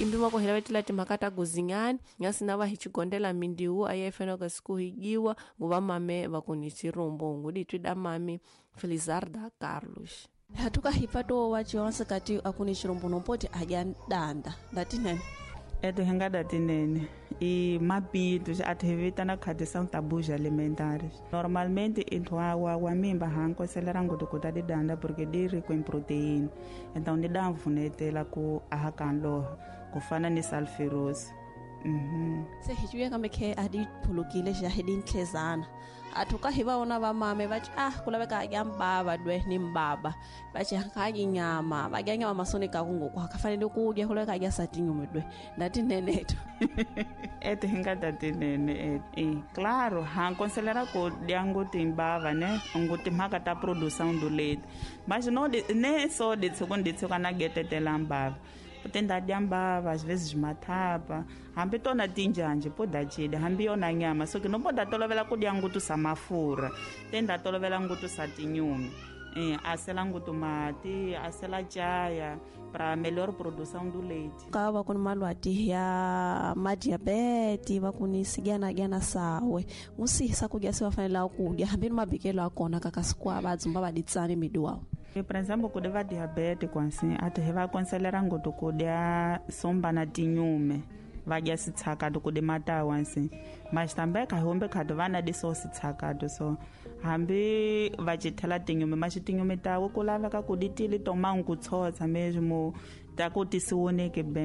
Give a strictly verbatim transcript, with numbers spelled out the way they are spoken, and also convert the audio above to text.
timbima ko hela tila timhaka kuzinyani ngasi na va hichigondela mindiwu aya ifena ka siku higiwa nguva mame va kuni chirombo ngudi twida mami Felizarda Carlos hatuka hipato wachionse kati akuni chirombo nompoti ajandanda ndatinene eto henga datinene e mapito já ativita na cadição tabus alimentares. Normalmente então a água mimba hanco acelera ngudo kuta de danda porque de rico em proteína. Então de dá funete la ku ahakan lo ku fana ni sulfurose. Mhm. Se hijuye kama ke adi pulukile jahidin tlezana. Atuka hiba ona ba mame bachi ah kulabeka yambaba dwe ni mbaba. Bachi hankaji nyama, baganya masoni ka kungu kwa kafanele kuje kulabeka ya satinyo medwe. Ndati neneto. Eto hinga dati nene e claro, han considera ko diango timbava né, nguti mhaka ta produção do leite. Mas não de, nem só de segundo de segunda gete telambava. Tenda diambava às vezes matava hambi tona tinjanje poda chide hambi yona nyama so que não pode tolovela ku diangutu samafura tenda tolovela ngutu satinyumi eh asela ngutu mati asela chaya para melhor produção do leite ka va kun malwati ya madiabete va kun sigana gana sawe usisa ku gyasi va fanela ku gya hambi mabikelo akona kakasikwa bazumba baditsani miduwa. Por exemplo, quando vai diabetes, assim, até vai aconselhar ngo to kudia somba na tinyume, vai já se tsaka do kude mata assim. Mas também ka hombe ka dovana de so se tsaka do so. Hambi vai te tela tinyume, mas tinyume ta o kulava ka kuditili toma um kutsotsa mesmo, ta kuti suone que bem